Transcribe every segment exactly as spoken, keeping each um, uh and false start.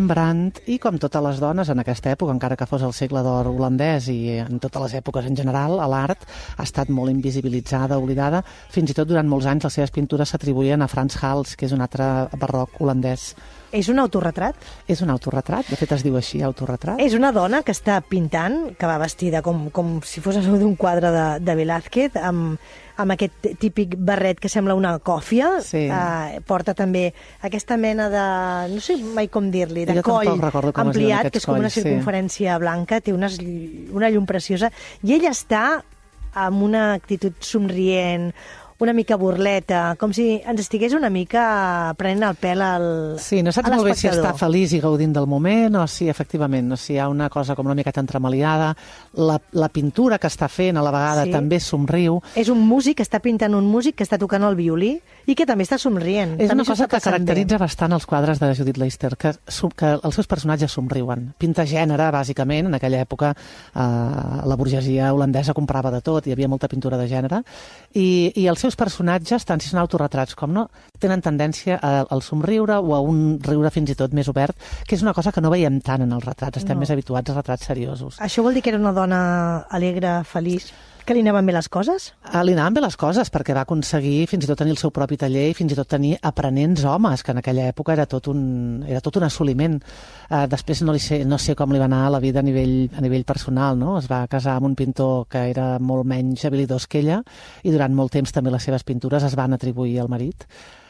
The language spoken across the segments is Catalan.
Rembrandt, i com totes les dones en aquesta època, encara que fos el segle d'or holandès i en totes les èpoques en general, a l'art ha estat molt invisibilitzada, oblidada. Fins i tot durant molts anys les seves pintures s'atribuïen a Frans Hals, que és un altre barroc holandès. És un autorretrat? És un autorretrat, de fet es diu així, autorretrat. És una dona que està pintant, que va vestida com, com si fos d'un quadre de, de Velázquez, amb, amb aquest típic barret que sembla una còfia. Sí. Eh, porta també aquesta mena de, no sé mai com dir-li, de jo coll ampliat, que és com una circunferència sí. blanca, té unes, una llum preciosa, i ella està amb una actitud somrient, una mica burleta, com si ens estigués una mica prenent el pèl al Sí, no saps molt bé si està feliç i gaudint del moment o si, efectivament, no, si hi ha una cosa com una miqueta entremaliada. La, la pintura que està fent a la vegada sí. també somriu. És un músic que està pintant un músic que està tocant el violí i que també està somrient. És també una cosa que caracteritza bé. bastant els quadres de Judith Leister, que, que els seus personatges somriuen. Pinta gènere, bàsicament. En aquella època eh, la burgesia holandesa comprava de tot, hi havia molta pintura de gènere, i, i els seus personatges, tant si són autorretrats com no, tenen tendència a, al somriure o a un riure fins i tot més obert, que és una cosa que no veiem tant en els retrats, estem no. més habituats a retrats seriosos. Això vol dir que era una dona alegre, feliç, que li anaven bé les coses? Ah, li anaven bé les coses, perquè va aconseguir fins i tot tenir el seu propi taller i fins i tot tenir aprenents homes, que en aquella època era tot un, era tot un assoliment. Uh, després no, li sé, no sé com li va anar a la vida a nivell, a nivell personal, no? Es va casar amb un pintor que era molt menys habilidós que ella i durant molt temps també les seves pintures es van atribuir al marit.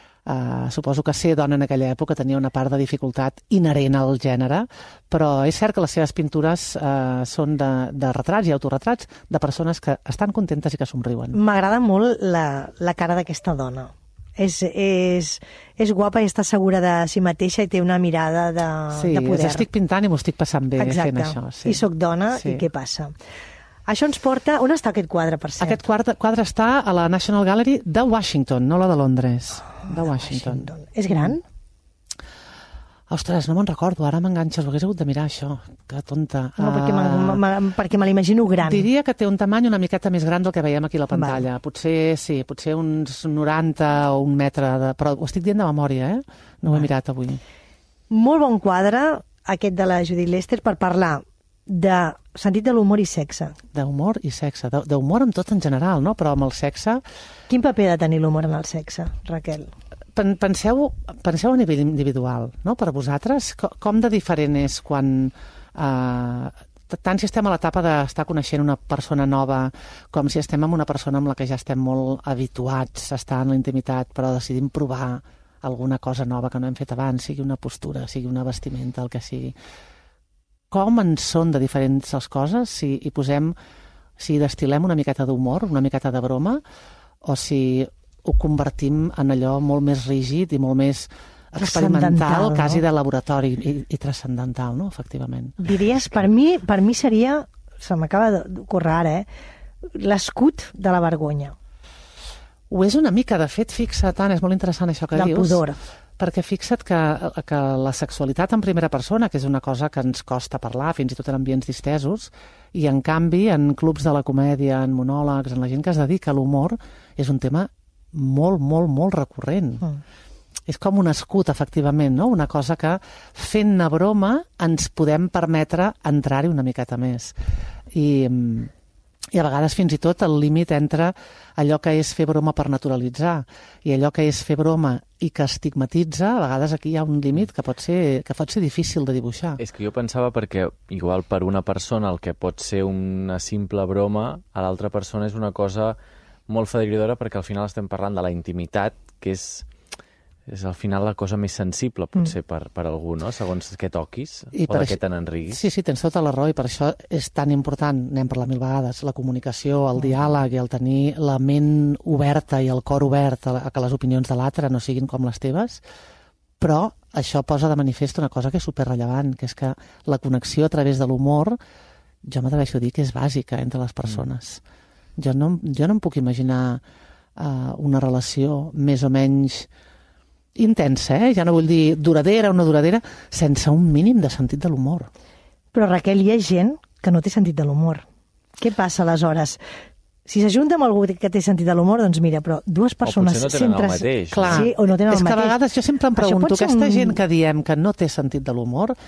Uh, suposo que ser dona en aquella època tenia una part de dificultat inherent al gènere, però és cert que les seves pintures uh, són de, de retrats i autorretrats de persones que estan contentes i que somriuen. M'agrada molt la, la cara d'aquesta dona. És, és, és guapa i està segura de si mateixa i té una mirada de, sí, de poder. Sí, estic pintant i m'ho estic passant bé Exacte. fent això. Sí. I soc dona, sí. I què passa? Això ens porta... On està aquest quadre, per cert? Aquest quadre, quadre està a la National Gallery de Washington, no la de Londres. Oh, de Washington. Washington. És gran? Ostres, no me'n recordo, ara m'enganxes, ho hagués hagut de mirar, això. Que tonta. No, perquè, uh, me, perquè me l'imagino gran. Diria que té un tamany una miqueta més gran del que veiem aquí a la pantalla. Va. Potser, sí, potser uns noranta o un metre, de... però ho estic dient de memòria, eh? No ho he mirat avui. Molt bon quadre, aquest de la Judith Leister, per parlar de sentit de l'humor i sexe. D'humor i sexe. D'humor amb tot en general, no? Però amb el sexe... Quin paper ha de tenir l'humor en el sexe, Raquel? Penseu, penseu a nivell individual, no? Per vosaltres, com de diferent és quan... Eh, tant si estem a l'etapa d'estar coneixent una persona nova com si estem amb una persona amb la que ja estem molt habituats a estar en la intimitat, però decidim provar alguna cosa nova que no hem fet abans, sigui una postura, sigui una vestimenta, el que sigui. Com en són de diferents les coses, si hi posem, si destil·lem una miqueta d'humor, una miqueta de broma, o si ho convertim en allò molt més rígid i molt més experimental, quasi de laboratori i, i transcendental, no? Efectivament. Diries, per mi, per mi seria, se m'acaba d'ocórrer ara, eh? l'escut de la vergonya. Ho és una mica, de fet, fixa't, Anna, és molt interessant això que Del dius. pudor. Perquè fixa't que, que la sexualitat en primera persona, que és una cosa que ens costa parlar, fins i tot en ambients distesos, i en canvi en clubs de la comèdia, en monòlegs, en la gent que es dedica a l'humor, és un tema molt, molt, molt recurrent. Mm. És com un escut, efectivament, no? Una cosa que fent-ne broma ens podem permetre entrar-hi una miqueta més. I... I a vegades fins i tot el límit entre allò que és fer broma per naturalitzar i allò que és fer broma i que estigmatitza, a vegades aquí hi ha un límit que pot ser, que pot ser difícil de dibuixar. És que jo pensava perquè igual per una persona el que pot ser una simple broma, a l'altra persona és una cosa molt federidora perquè al final estem parlant de la intimitat, que és... és al final la cosa més sensible, potser, mm. per, per algú, no? Segons què toquis I o de què te n'enriguis. Sí, sí, tens tota la raó, i per això és tan important, n'hem parlat mil vegades, la comunicació, el mm. diàleg i el tenir la ment oberta i el cor obert a, a que les opinions de l'altre no siguin com les teves, però això posa de manifest una cosa que és superrellevant, que és que la connexió a través de l'humor, jo m'atreveixo a dir que és bàsica entre les persones. Mm. Jo, no, jo no em puc imaginar uh, una relació més o menys intensa, eh? Ja no vull dir duradera o no duradera, sense un mínim de sentit de l'humor. Però, Raquel, hi ha gent que no té sentit de l'humor. Què passa, aleshores? Si s'ajunta amb algú que té sentit de l'humor, doncs mira, però dues persones... O potser no tenen sempre... el mateix. Clar, sí, o no tenen és el que mateix. a vegades jo sempre em pregunto, aquesta un... gent que diem que no té sentit de l'humor,